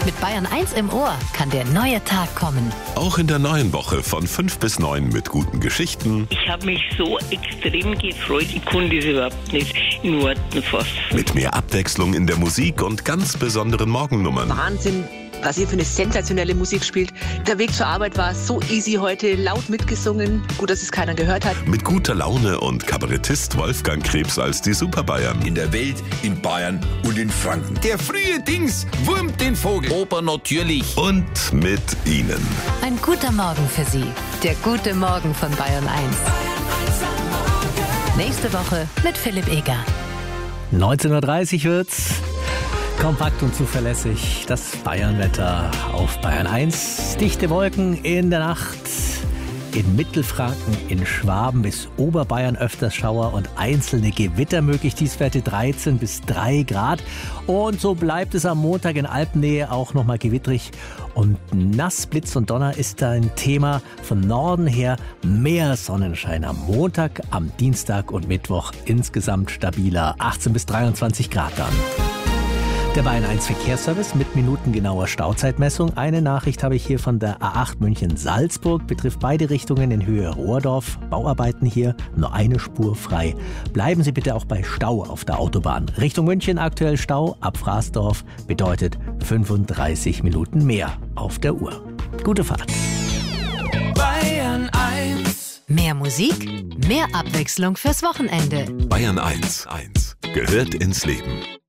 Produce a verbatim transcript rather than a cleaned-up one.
Mit Bayern eins im Ohr kann der neue Tag kommen. Auch in der neuen Woche von fünf bis neun mit guten Geschichten. Ich habe mich so extrem gefreut, ich konnte es überhaupt nicht in Worten fassen. Mit mehr Abwechslung in der Musik und ganz besonderen Morgennummern. Wahnsinn, was ihr für eine sensationelle Musik spielt. Der Weg zur Arbeit war so easy heute, laut mitgesungen. Gut, dass es keiner gehört hat. Mit guter Laune und Kabarettist Wolfgang Krebs als die Superbayern. In der Welt, in Bayern und in Franken. Der frühe Dings wurmt den Vogel. Oper natürlich. Und mit Ihnen. Ein guter Morgen für Sie. Der gute Morgen von Bayern eins. Nächste Woche mit Philipp Eger. neunzehn Uhr dreißig wird's. Kompakt und zuverlässig das Bayernwetter auf Bayern eins. Dichte Wolken in der Nacht. In Mittelfranken, in Schwaben bis Oberbayern öfters Schauer und einzelne Gewitter möglich. Tiefstwerte dreizehn bis drei Grad. Und so bleibt es am Montag in Alpennähe auch nochmal gewittrig. Und nass, Blitz und Donner ist da ein Thema. Von Norden her mehr Sonnenschein am Montag, am Dienstag und Mittwoch insgesamt stabiler. achtzehn bis dreiundzwanzig Grad dann. Der Bayern eins Verkehrsservice mit minutengenauer Stauzeitmessung. Eine Nachricht habe ich hier von der A acht München-Salzburg. Betrifft beide Richtungen in Höhe Rohrdorf. Bauarbeiten hier, nur eine Spur frei. Bleiben Sie bitte auch bei Stau auf der Autobahn. Richtung München aktuell Stau ab Fraßdorf. Bedeutet fünfunddreißig Minuten mehr auf der Uhr. Gute Fahrt. Bayern eins. Mehr Musik, mehr Abwechslung fürs Wochenende. Bayern eins. eins. Gehört ins Leben.